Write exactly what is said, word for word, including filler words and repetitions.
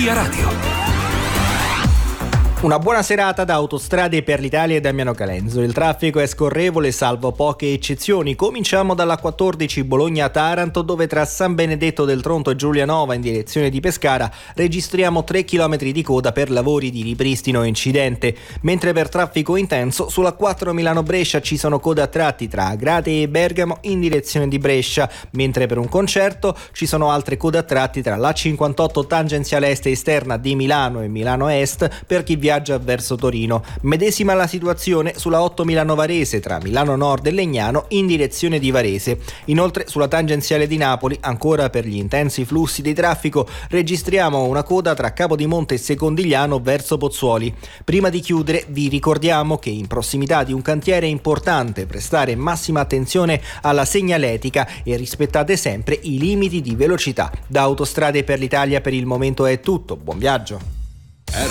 Via Radio. Una buona serata da Autostrade per l'Italia e Damiano Calenzo. Il traffico è scorrevole salvo poche eccezioni. Cominciamo dalla quattordici Bologna-Taranto, dove tra San Benedetto del Tronto e Giulianova in direzione di Pescara registriamo tre chilometri di coda per lavori di ripristino incidente. Mentre per traffico intenso sulla quattro Milano-Brescia ci sono code a tratti tra Agrate e Bergamo in direzione di Brescia, mentre per un concerto ci sono altre code a tratti tra la cinquantotto tangenziale est esterna di Milano e Milano Est per chi viaggia verso Torino. Medesima la situazione sulla otto Milano-Varese tra Milano Nord e Legnano in direzione di Varese. Inoltre sulla tangenziale di Napoli, ancora per gli intensi flussi di traffico, registriamo una coda tra Capodimonte e Secondigliano verso Pozzuoli. Prima di chiudere vi ricordiamo che in prossimità di un cantiere è importante prestare massima attenzione alla segnaletica e rispettate sempre i limiti di velocità. Da Autostrade per l'Italia per il momento è tutto. Buon viaggio.